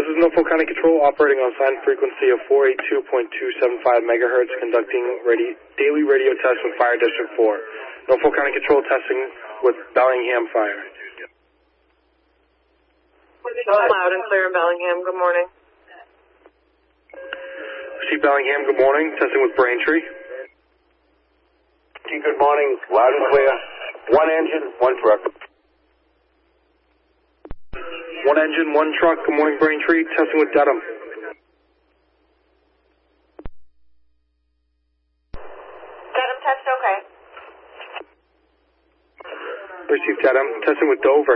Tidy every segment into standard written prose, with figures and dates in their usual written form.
This is Norfolk County Control operating on sign frequency of 482.275 megahertz, conducting daily radio tests with Fire District 4. Norfolk County Control testing with Bellingham Fire. Loud and clear in Bellingham, good morning. Chief Bellingham, good morning. Testing with Braintree. Good morning, loud and clear. One engine, one truck. One engine, one truck. Good morning, Braintree. Testing with Dedham. Dedham test okay. Received Dedham. Testing with Dover.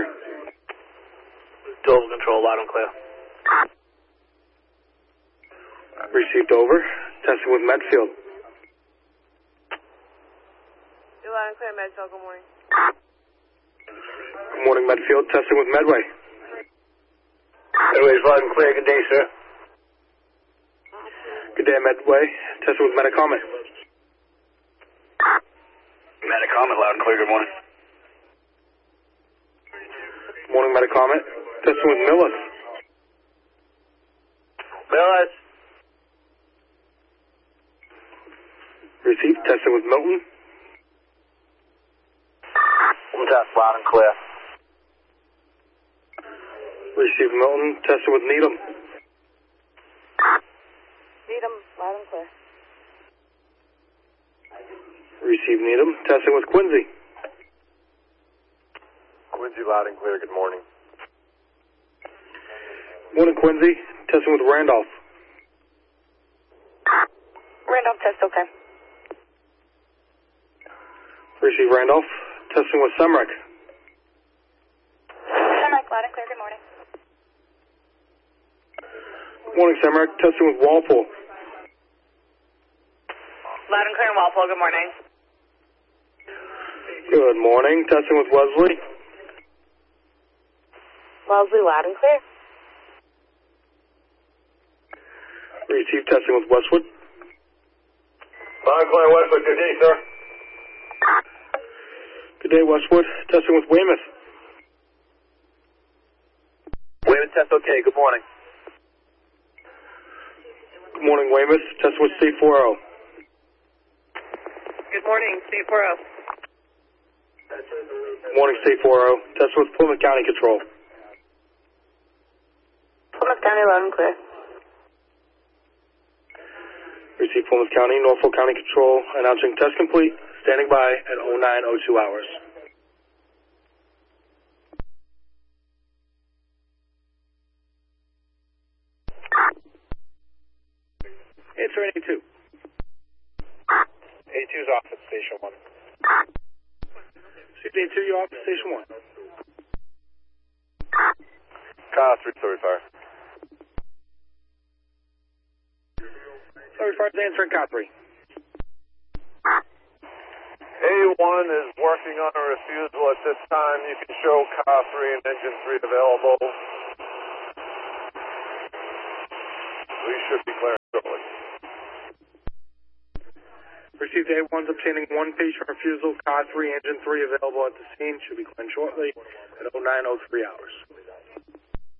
Dover Control, loud and clear. Received Dover. Testing with Medfield. You're loud and clear, Medfield, good morning. Good morning, Medfield. Testing with Medway. Medway's loud and clear. Good day, sir. Good day, Medway. Testing with Metacomet. Metacomet, loud and clear. Good morning. Good morning, Metacomet. Testing with Millis. Millis. Received. Testing with Milton. One test, loud and clear. Received Milton. Testing with Needham. Needham, loud and clear. Received Needham. Testing with Quincy. Quincy, loud and clear. Good morning. Morning, Quincy. Testing with Randolph. Randolph test okay. Received Randolph. Testing with Semrec. Semrec, loud and clear, good morning. Morning, Semrec. Testing with Walpole. Loud and clear in Walpole, good morning. Good morning. Testing with Wesley. Wellesley, loud and clear. Received. Testing with Westwood. Loud and clear, Westwood. Good day, sir. Good day, Westwood. Testing with Weymouth. Weymouth test okay. Good morning. Good morning, Weymouth. Testing with State 4-0. Good morning, State 4-0. Good morning, State 4-0. Testing with Plymouth County Control. Plymouth County, loud and clear. Received Plymouth County, Norfolk County Control, announcing test complete, standing by at 09:02 hours. Answer A2. A2's off at Station 1. Received A2, you're off to Station 1. Car 335. 35 is answering Car 3. A1 is working on a refusal at this time. You can show car 3 and engine 3 available. We should be clear shortly. Received A1's obtaining one patient refusal. Car 3, engine 3 available at the scene. Should be cleared shortly at 09:03 hours.